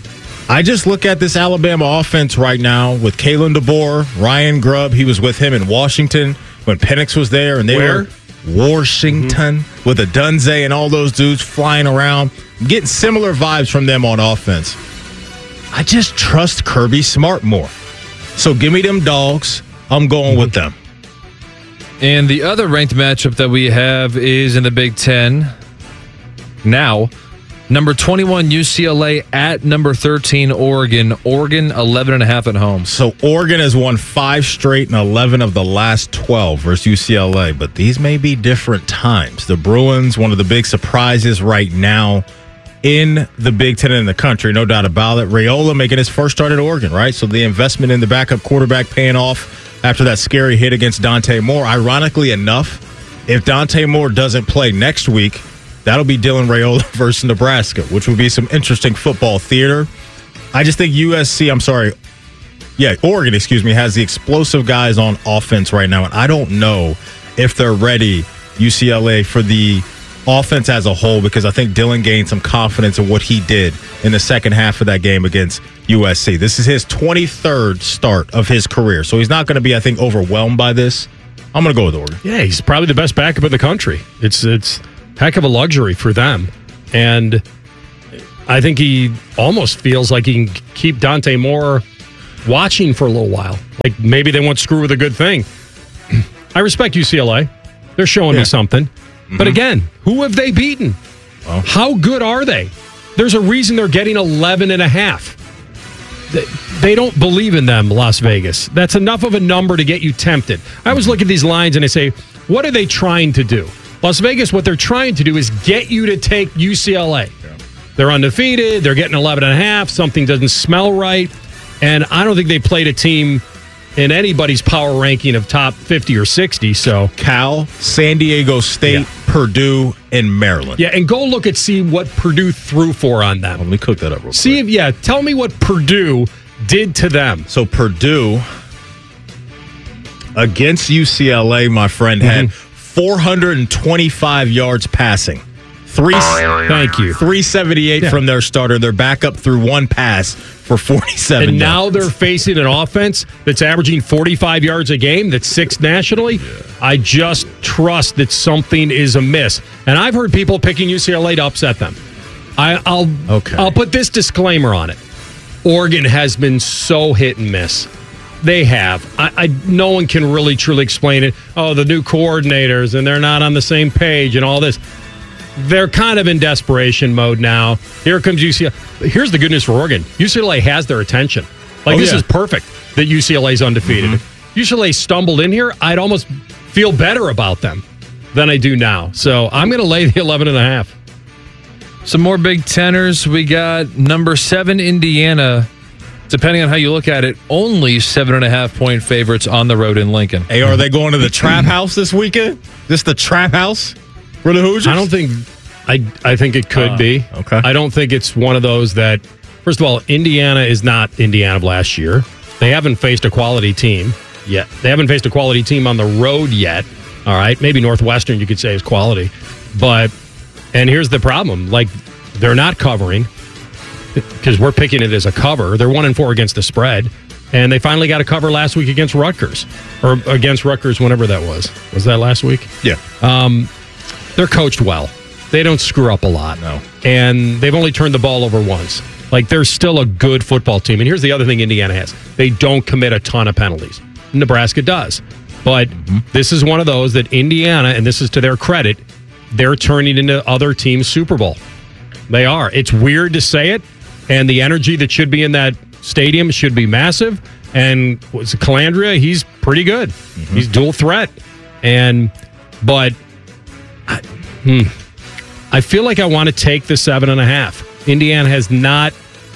I just look at this Alabama offense right now with Kalen DeBoer, Ryan Grubb. He was with him in Washington when Penix was there, and they Where? were Washington mm-hmm. with a Dunze and all those dudes flying around. I'm getting similar vibes from them on offense. I just trust Kirby Smart more. So give me them dogs. I'm going mm-hmm. with them. And the other ranked matchup that we have is in the Big Ten. Now, number twenty-one, U C L A at number thirteen, Oregon. Oregon, eleven and a half at home. So Oregon has won five straight and eleven of the last twelve versus U C L A. But these may be different times. The Bruins, one of the big surprises right now in the Big Ten in the country, no doubt about it. Raiola making his first start at Oregon, right? So the investment in the backup quarterback paying off after that scary hit against Dante Moore. Ironically enough, if Dante Moore doesn't play next week, that'll be Dylan Raiola versus Nebraska, which would be some interesting football theater. I just think U S C, I'm sorry, yeah, Oregon, excuse me, has the explosive guys on offense right now, and I don't know if they're ready, U C L A, for the offense as a whole, because I think Dylan gained some confidence in what he did in the second half of that game against U S C. This is his twenty-third start of his career, so he's not going to be, I think, overwhelmed by this. I'm going to go with Oregon. Yeah, he's probably the best backup in the country. It's it's heck of a luxury for them. And I think he almost feels like he can keep Dante Moore watching for a little while. Like maybe they won't screw with a good thing. I respect U C L A. They're showing Yeah. me something. Mm-hmm. But again, who have they beaten? Well. How good are they? There's a reason they're getting eleven and a half. They- They don't believe in them, Las Vegas. That's enough of a number to get you tempted. I always look at these lines and I say, what are they trying to do? Las Vegas, what they're trying to do is get you to take U C L A. They're undefeated. They're getting eleven and a half. Something doesn't smell right. And I don't think they played a team in anybody's power ranking of top fifty or sixty. So Cal, San Diego State, Yeah. Purdue, and Maryland. yeah, and go look at see what Purdue threw for on them. Let me cook that up real See if yeah, tell me what Purdue did to them. So Purdue against U C L A, my friend, had four hundred twenty-five yards passing. Three, Thank you. three seventy-eight Yeah. from their starter. They're back up through one pass for forty-seven And now yards. they're facing an offense that's averaging forty-five yards a game, that's sixth nationally. I just trust that something is amiss. And I've heard people picking U C L A to upset them. I, I'll Okay. I'll put this disclaimer on it. Oregon has been so hit and miss. They have. I, I no one can really truly explain it. Oh, the new coordinators and they're not on the same page and all this. They're kind of in desperation mode now. Here comes U C L A. Here's the good news for Oregon. U C L A has their attention. Like, Oh, this yeah. is perfect that U C L A is undefeated. If U C L A stumbled in here, I'd almost feel better about them than I do now. So I'm going to lay the eleven and a half. Some more Big Teners. We got number seven, Indiana. Depending on how you look at it, only seven and a half point favorites on the road in Lincoln. Hey, are they going to the trap house this weekend? This the trap house for the Hoosiers? I don't think. I I think it could Uh, be. okay. I don't think it's one of those that. First of all, Indiana is not Indiana of last year. They haven't faced a quality team yet. They haven't faced a quality team on the road yet. All right, maybe Northwestern you could say is quality, but and here's the problem: like they're not covering because we're picking it as a cover. They're one and four against the spread, and they finally got a cover last week against Rutgers or against Rutgers, whenever that was. Was that last week? Yeah. Um, they're coached well. They don't screw up a lot. No. And they've only turned the ball over once. Like, they're still a good football team. And here's the other thing Indiana has. They don't commit a ton of penalties. Nebraska does. But this is one of those that Indiana, and this is to their credit, they're turning into other teams' Super Bowl. They are. It's weird to say it, and the energy that should be in that stadium should be massive. And was it Calandria? He's pretty good. He's dual threat. And, but, I, hmm, I feel like I want to take the seven and a half. Indiana has not,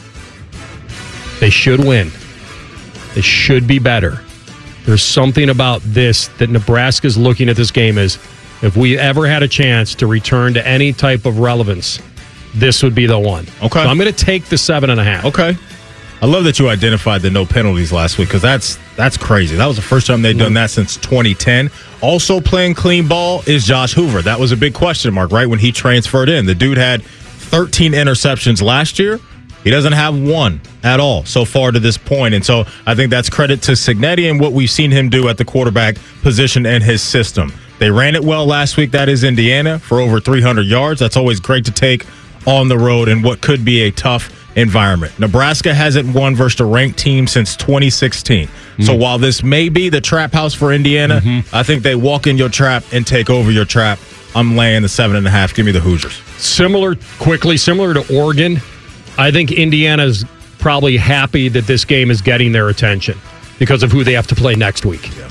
they should win. They should be better. There's something about this that Nebraska's looking at this game as, if we ever had a chance to return to any type of relevance, this would be the one. Okay. So I'm going to take the seven and a half. Okay. I love that you identified the no penalties last week because that's that's crazy. That was the first time they've done that since twenty ten. Also playing clean ball is Josh Hoover. That was a big question mark, right, when he transferred in. The dude had thirteen interceptions last year. He doesn't have one at all so far to this point. And so I think that's credit to Cignetti and what we've seen him do at the quarterback position and his system. They ran it well last week. That is Indiana for over three hundred yards. That's always great to take on the road in what could be a tough environment. Nebraska hasn't won versus a ranked team since twenty sixteen. Mm-hmm. So while this may be the trap house for Indiana, mm-hmm. I think they walk in your trap and take over your trap. I'm laying the seven and a half. Give me the Hoosiers. Similar, quickly, similar to Oregon, I think Indiana's probably happy that this game is getting their attention because of who they have to play next week. Yeah.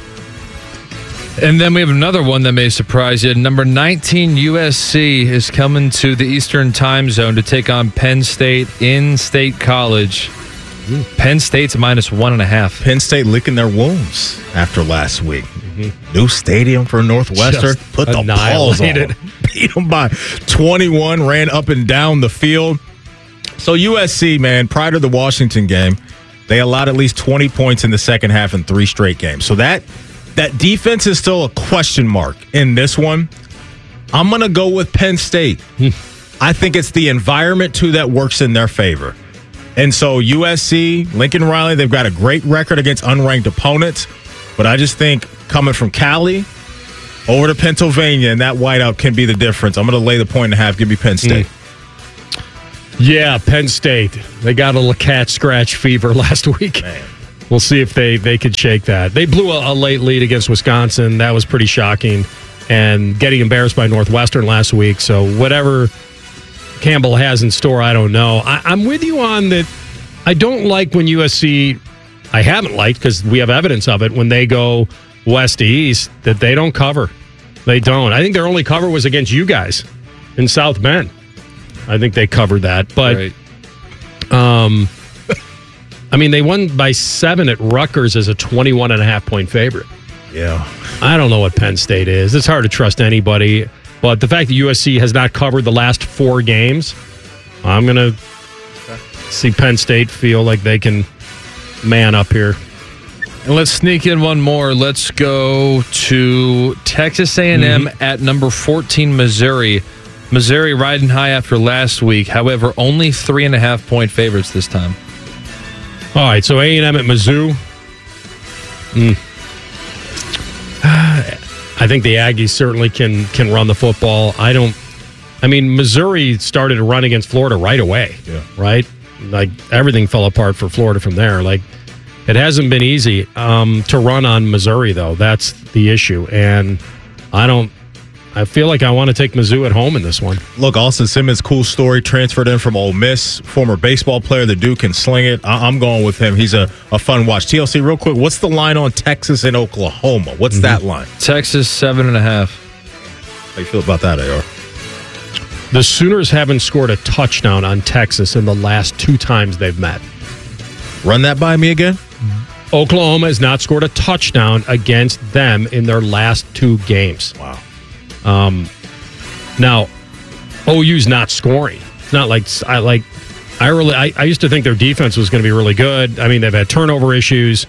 And then we have another one that may surprise you. Number nineteen, U S C is coming to the Eastern time zone to take on Penn State in State College. Mm. Penn State's minus one and a half. Penn State licking their wounds after last week. Mm-hmm. New stadium for Northwestern. Just Put the paws on them. Beat them by twenty-one. Ran up and down the field. So U S C, man, prior to the Washington game, they allowed at least twenty points in the second half in three straight games. So that that defense is still a question mark in this one. I'm going to go with Penn State. I think it's the environment, too, that works in their favor. And so U S C, Lincoln Riley, they've got a great record against unranked opponents. But I just think coming from Cali over to Pennsylvania, and that whiteout can be the difference. I'm going to lay the point and a half. Give me Penn State. Mm. Yeah, Penn State. They got a little cat scratch fever last week. Man. We'll see if they, they could shake that. They blew a, a late lead against Wisconsin. That was pretty shocking. And getting embarrassed by Northwestern last week. So whatever Campbell has in store, I don't know. I, I'm with you on that. I don't like when U S C, I haven't liked because we have evidence of it, when they go west to east, that they don't cover. They don't. I think their only cover was against you guys in South Bend. I think they covered that. But, right. um, I mean, they won by seven at Rutgers as a twenty-one and a half point favorite. Yeah. I don't know what Penn State is. It's hard to trust anybody. But the fact that U S C has not covered the last four games, I'm going to see Penn State feel like they can man up here. And let's sneak in one more. Let's go to Texas A and M mm-hmm. at number fourteen, Missouri. Missouri riding high after last week. However, only three and a half point favorites this time. All right, so A and M at Mizzou. Mm. I think the Aggies certainly can can run the football. I don't. I mean, Missouri started to run against Florida right away. Yeah. Right. Like everything fell apart for Florida from there. Like it hasn't been easy um, to run on Missouri, though. That's the issue, and I don't. I feel like I want to take Mizzou at home in this one. Look, Austin Simmons, cool story, transferred in from Ole Miss, former baseball player. The dude can sling it. I- I'm going with him. He's a, a fun watch. T L C, real quick, what's the line on Texas and Oklahoma? What's mm-hmm. that line? Texas, seven and a half. How you feel about that, A R? The Sooners haven't scored a touchdown on Texas in the last two times they've met. Run that by me again. Oklahoma has not scored a touchdown against them in their last two games. Wow. Um, now, O U's not scoring. It's not like I like. I really. I, I used to think their defense was going to be really good. I mean, they've had turnover issues,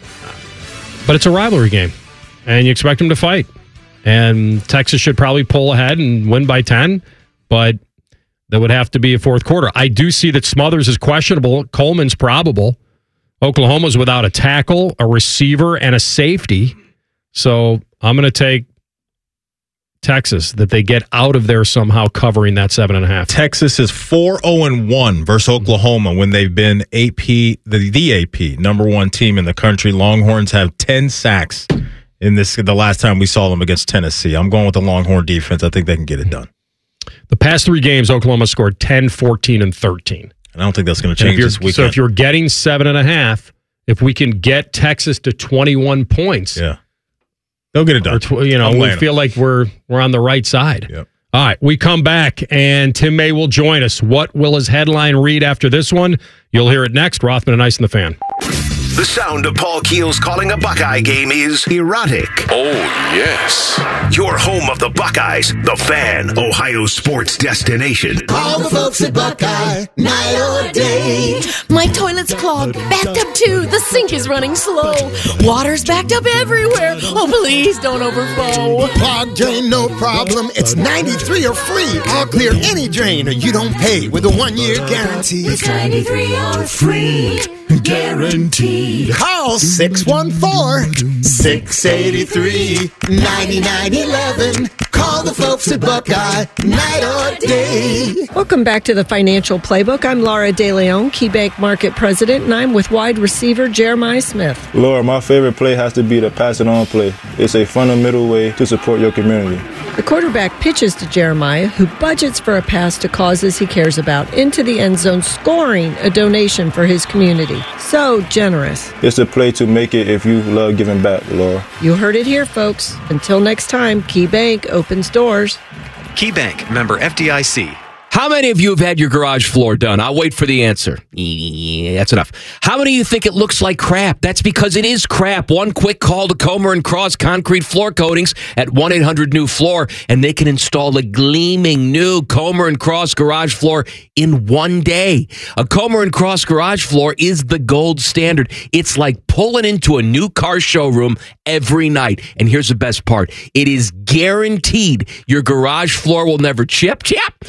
but it's a rivalry game, and you expect them to fight. And Texas should probably pull ahead and win by ten, but that would have to be a fourth quarter. I do see that Smothers is questionable. Coleman's probable. Oklahoma's without a tackle, a receiver, and a safety. So I'm going to take Texas, that they get out of there somehow covering that seven and a half. Texas is four oh and one versus Oklahoma when they've been A P, the, the A P, number one team in the country. Longhorns have ten sacks in this, the last time we saw them against Tennessee. I'm going with the Longhorn defense. I think they can get it done. The past three games, Oklahoma scored ten, fourteen, and thirteen. And I don't think that's going to change this weekend. So if you're getting seven and a half, if we can get Texas to twenty-one points, yeah. They'll get it done. Tw- you know, we feel like we're we're on the right side. Yep. All right, we come back, and Tim May will join us. What will his headline read after this one? You'll hear it next. Rothman and Ice and the Fan. The sound of Paul Keels calling a Buckeye game is erotic. Oh, yes. Your home of the Buckeyes, the Fan, Ohio sports destination. All the folks at Buckeye, night or day. My toilet's clogged, backed up too. The sink is running slow. Water's backed up everywhere. Oh, please don't overflow. Clogged drain, no problem. It's ninety-three or free. I'll clear any drain or you don't pay with a one-year guarantee. It's ninety-three or free. Guaranteed. Call six one four, six eight three, nine nine one one. Call the folks at Buckeye, night or day. Welcome back to the Financial Playbook. I'm Laura DeLeon, KeyBank Market President, and I'm with wide receiver Jeremiah Smith. Laura, my favorite play has to be the pass it on play. It's a fundamental way to support your community. The quarterback pitches to Jeremiah, who budgets for a pass to causes he cares about, into the end zone, scoring a donation for his community. So generous. It's a play to make it if you love giving back, Laura. You heard it here, folks. Until next time, KeyBank opens doors. KeyBank, member F D I C. How many of you have had your garage floor done? I'll wait for the answer. Yeah, that's enough. How many of you think it looks like crap? That's because it is crap. One quick call to Comer and Cross Concrete Floor Coatings at one eight hundred new floor, and they can install a gleaming new Comer and Cross garage floor in one day. A Comer and Cross garage floor is the gold standard. It's like pulling into a new car showroom every night. And here's the best part. It is guaranteed your garage floor will never chip, chip, crack,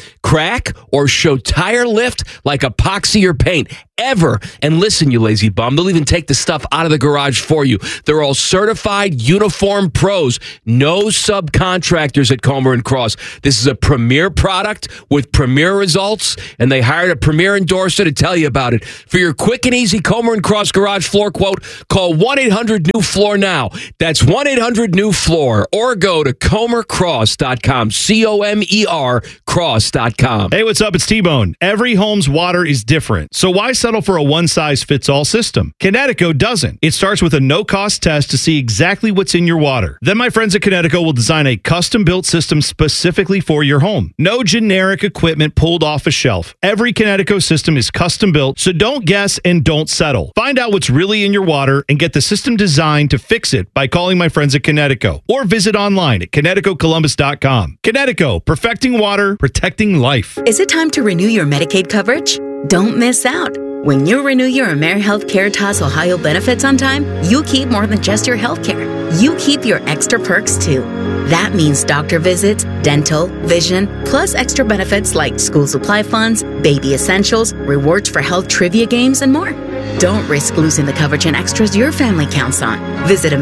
crack or show tire lift like epoxy or paint ever. And listen, you lazy bum, they'll even take the stuff out of the garage for you. They're all certified uniform pros. No subcontractors at Comer and Cross. This is a premier product with premier results, and they hired a premier endorser to tell you about it. For your quick and easy Comer and Cross garage floor quote, call one eight hundred new floor now. That's one eight hundred new floor, or go to comer cross dot com. C O M E R cross dot com. Hey, what's up? It's T-Bone. Every home's water is different, so why settle for a one-size-fits-all system? Connecticut doesn't. It starts with a no-cost test to see exactly what's in your water. Then my friends at Connecticut will design a custom-built system specifically for your home. No generic equipment pulled off a shelf. Every Connecticut system is custom-built, so don't guess and don't settle. Find out what's really in your water and get the system designed to fix it by calling my friends at Connecticut, or visit online at connecticut columbus dot com. Connecticut, perfecting water, protecting life. Is it time to renew your Medicaid coverage? Don't miss out. When you renew your AmeriHealth Caritas Ohio benefits on time, you keep more than just your health care. You keep your extra perks too. That means doctor visits, dental, vision, plus extra benefits like school supply funds, baby essentials, rewards for health trivia games, and more. Don't risk losing the coverage and extras your family counts on. Visit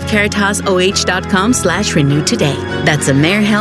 AmeriHealthCaritasOH.com slash renew today. That's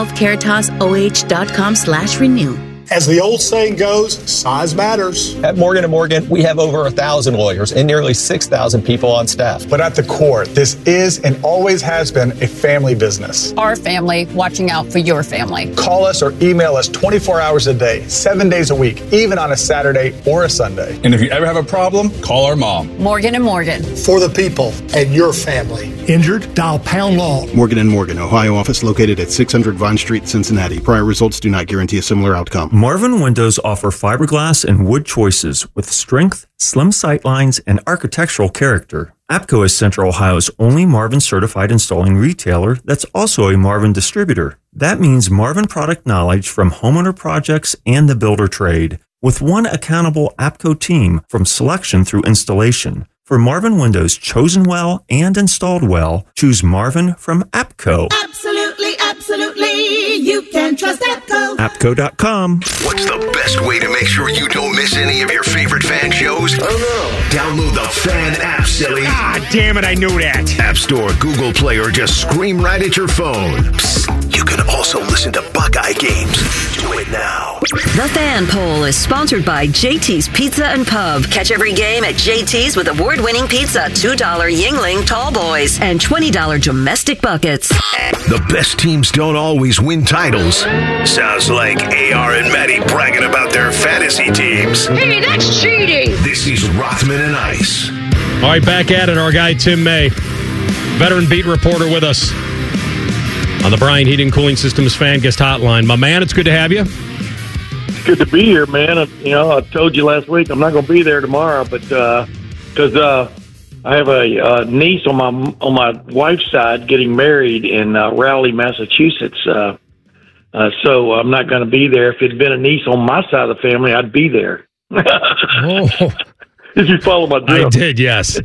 AmeriHealthCaritasOH.com slash renew. As the old saying goes, size matters. At Morgan and Morgan, we have over one thousand lawyers and nearly six thousand people on staff. But at the core, this is and always has been a family business. Our family watching out for your family. Call us or email us twenty-four hours a day, seven days a week, even on a Saturday or a Sunday. And if you ever have a problem, call our mom. Morgan and Morgan. For the people and your family. Injured? Dial pound law. Morgan and Morgan, Ohio office located at six hundred Vine Street, Cincinnati. Prior results do not guarantee a similar outcome. Marvin Windows offer fiberglass and wood choices with strength, slim sight lines, and architectural character. APCO is Central Ohio's only Marvin certified installing retailer that's also a Marvin distributor. That means Marvin product knowledge from homeowner projects and the builder trade, with one accountable APCO team from selection through installation. For Marvin Windows chosen well and installed well, choose Marvin from APCO. Absolutely, absolutely. You can trust APCO. APCO dot com. What's the best way to make sure you don't miss any of your favorite fan shows? Oh no. Download the Fan app, silly. Ah, damn it, I knew that. App Store, Google Play, or just scream right at your phone. Psst, you can also listen to Buckeye games. Do it now. The Fan Poll is sponsored by J T's Pizza and Pub. Catch every game at J T's with award-winning pizza, two dollar Yingling Tall Boys, and twenty dollar domestic buckets. The best teams don't always win titles. Sounds like A R and Maddie bragging about their fantasy teams. Hey, that's cheating. This is Rothman and Ice. All right, back at it. Our guy, Tim May, veteran beat reporter with us on the Bryant Heating and Cooling Systems Fan Guest Hotline. My man, it's good to have you. Good to be here, man. You know, I told you last week I'm not going to be there tomorrow, but because uh, uh, I have a uh, niece on my on my wife's side getting married in uh, Rowley, Massachusetts. Uh, uh, so I'm not going to be there. If it had been a niece on my side of the family, I'd be there. Oh. Did you follow my drift? I did, yes.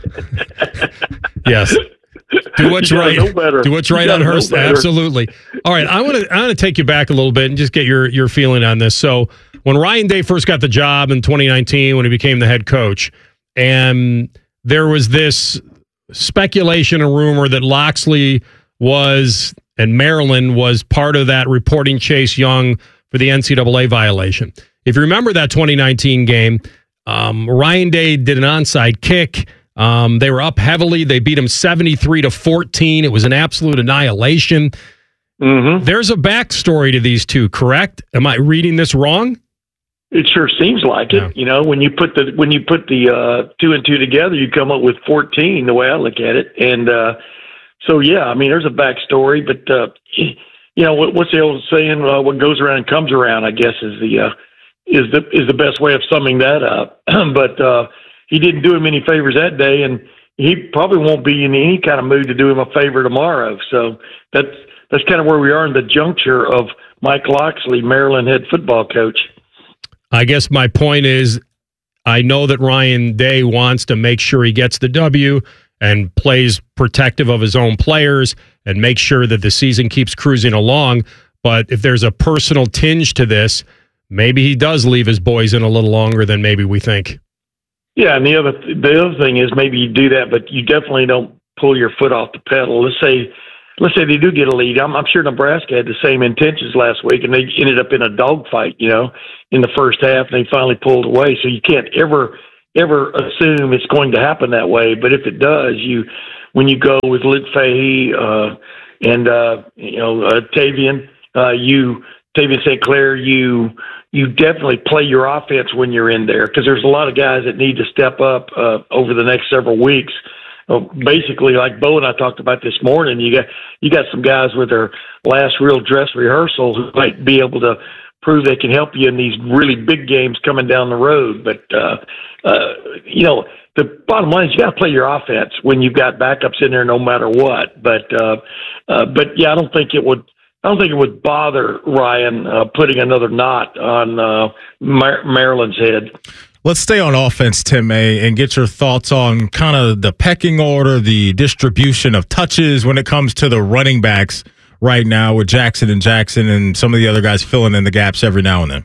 Yes. Do what's You right. gotta know better. Do what's You right on gotta her. know better. Absolutely. All right. I want to. I want to take you back a little bit and just get your your feeling on this. So when Ryan Day first got the job in twenty nineteen, when he became the head coach, and there was this speculation and rumor that Loxley was and Maryland was part of that reporting Chase Young for the N C double A violation. If you remember that twenty nineteen game, um, Ryan Day did an onside kick. Um, they were up heavily. They beat him seventy-three to fourteen. It was an absolute annihilation. Mm-hmm. There's a backstory to these two, correct? Am I reading this wrong? It sure seems like it. Yeah. You know, when you put the when you put the uh, two and two together, you come up with fourteen. The way I look at it, and uh, so yeah, I mean, there's a backstory, but uh, you know, what, what's the old saying? Uh, what goes around comes around. I guess is the uh, is the is the best way of summing that up. But uh, he didn't do him any favors that day, and he probably won't be in any kind of mood to do him a favor tomorrow. So that's that's kind of where we are in the juncture of Mike Loxley, Maryland head football coach. I guess my point is, I know that Ryan Day wants to make sure he gets the W and plays protective of his own players and make sure that the season keeps cruising along. But if there's a personal tinge to this, maybe he does leave his boys in a little longer than maybe we think. Yeah, and the other the other thing is maybe you do that, but you definitely don't pull your foot off the pedal. Let's say let's say they do get a lead. I'm, I'm sure Nebraska had the same intentions last week, and they ended up in a dogfight, you know, in the first half, and they finally pulled away. So you can't ever ever assume it's going to happen that way. But if it does, you when you go with Luke Fahey uh, and uh, you know uh, Tavian, uh, you Tavian Saint Clair, you. You definitely play your offense when you're in there because there's a lot of guys that need to step up uh, over the next several weeks. Uh, basically, like Bo and I talked about this morning, you got you got some guys with their last real dress rehearsal who might be able to prove they can help you in these really big games coming down the road. But uh, uh, you know, the bottom line is you got to play your offense when you've got backups in there, no matter what. But uh, uh, but yeah, I don't think it would. I don't think it would bother Ryan uh, putting another knot on uh, Mar- Maryland's head. Let's stay on offense, Tim May, and get your thoughts on kind of the pecking order, the distribution of touches when it comes to the running backs right now with Jackson and Jackson and some of the other guys filling in the gaps every now and then.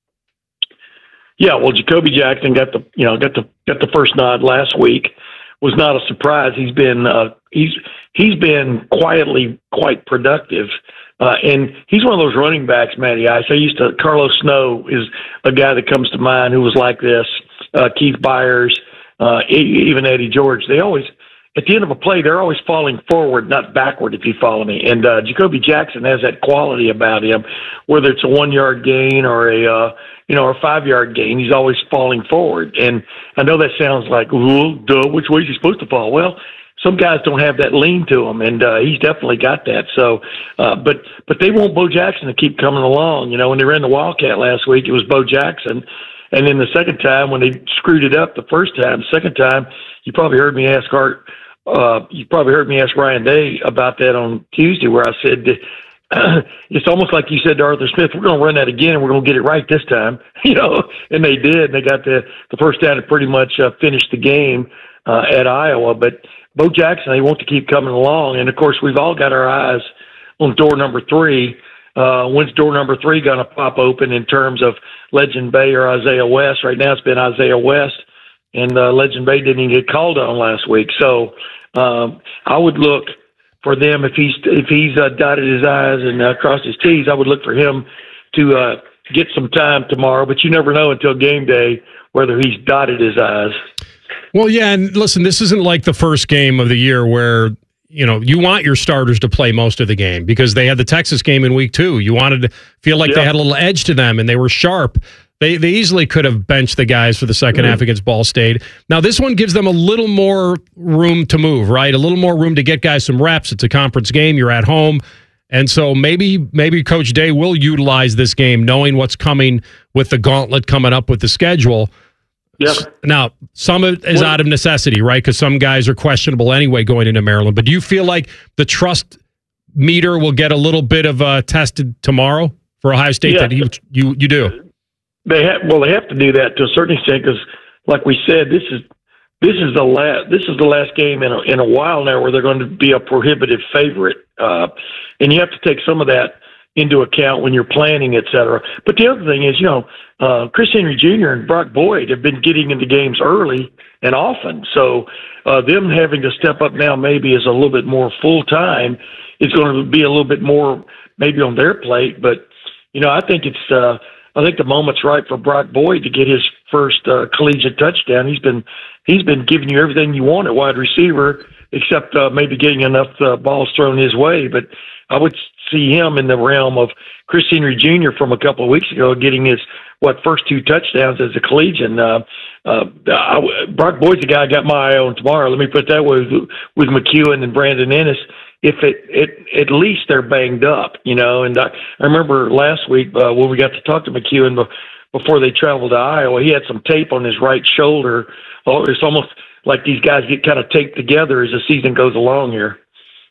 Yeah, well, Jacoby Jackson got the you know got the got the first nod last week. Was not a surprise. He's been uh, he's he's been quietly quite productive. Uh, and he's one of those running backs, Matty Ice. I used to, Carlos Snow is a guy that comes to mind who was like this. Uh, Keith Byers, uh, even Eddie George. They always, at the end of a play, they're always falling forward, not backward, if you follow me. And uh, Jacoby Jackson has that quality about him, whether it's a one-yard gain or a, uh, you know, or a five-yard gain, he's always falling forward. And I know that sounds like, ooh, duh, which way is he supposed to fall? Well, some guys don't have that lean to them, and uh, he's definitely got that. So, uh, but but they want Bo Jackson to keep coming along. You know, when they ran the Wildcat last week, it was Bo Jackson, and then the second time when they screwed it up the first time, second time, you probably heard me ask Art. Uh, you probably heard me ask Ryan Day about that on Tuesday, where I said uh, it's almost like you said to Arthur Smith, "We're going to run that again, and we're going to get it right this time." You know, and they did. And they got the the first down to pretty much uh, finish the game uh, at Iowa, but. Bo Jackson, they want to keep coming along. And, of course, we've all got our eyes on door number three. Uh, when's door number three going to pop open in terms of Legend Bay or Isaiah West? Right now it's been Isaiah West, and uh, Legend Bay didn't even get called on last week. So um, I would look for them, if he's if he's uh, dotted his I's and uh, crossed his T's, I would look for him to uh, get some time tomorrow. But you never know until game day whether he's dotted his I's. Well, yeah, and listen, this isn't like the first game of the year where, you know, you want your starters to play most of the game because they had the Texas game in week two. You wanted to feel like yeah. they had a little edge to them and they were sharp. They they easily could have benched the guys for the second mm-hmm. half against Ball State. Now, this one gives them a little more room to move, right? A little more room to get guys some reps. It's a conference game. You're at home. And so maybe maybe Coach Day will utilize this game knowing what's coming with the gauntlet coming up with the schedule. Yep. Now, some of it is out of necessity, right? Because some guys are questionable anyway going into Maryland. But do you feel like the trust meter will get a little bit of uh, tested tomorrow for Ohio State? Yeah. That you, you you do. They have well, they have to do that to a certain extent because, like we said, this is this is the last this is the last game in a, in a while now where they're going to be a prohibitive favorite, uh, and you have to take some of that into account when you're planning, et cetera. But the other thing is, you know, uh, Chris Henry Junior and Brock Boyd have been getting into games early and often. So uh, them having to step up now maybe is a little bit more full-time. It's going to be a little bit more maybe on their plate. But, you know, I think it's uh, I think the moment's right for Brock Boyd to get his first uh, collegiate touchdown. He's been he's been giving you everything you want at wide receiver, except uh, maybe getting enough uh, balls thrown his way. But I would see him in the realm of Chris Henry Junior from a couple of weeks ago, getting his what first two touchdowns as a collegian. Uh, uh, I, Brock Boyd's the guy I got my eye on tomorrow. Let me put it that way with, with McEwen and Brandon Ennis. If it, it at least they're banged up, you know. And I, I remember last week uh, when we got to talk to McEwen before they traveled to Iowa, he had some tape on his right shoulder. Oh, it's almost like these guys get kind of taped together as the season goes along here.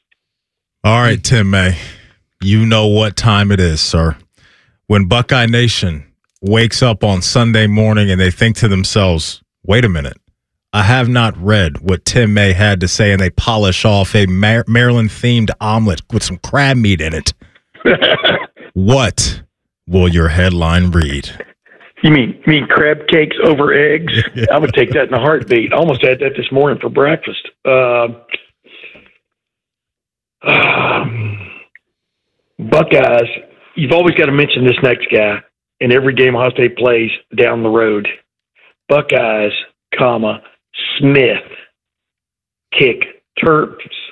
All right, Tim May, you know what time it is, sir. When Buckeye Nation wakes up on Sunday morning and they think to themselves, wait a minute, I have not read what Tim May had to say, and they polish off a Mar- Maryland-themed omelet with some crab meat in it. What will your headline read? You mean you mean crab cakes over eggs? I would take that in a heartbeat. I almost had that this morning for breakfast. Uh, um, Buckeyes, you've always got to mention this next guy in every game Ohio State plays down the road. Buckeyes, comma, Smith, kick Terps